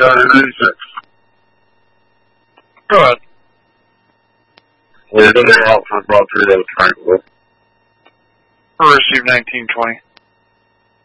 96. Go ahead. We're going to go out for about 3 days, frankly. We'll receive 1920.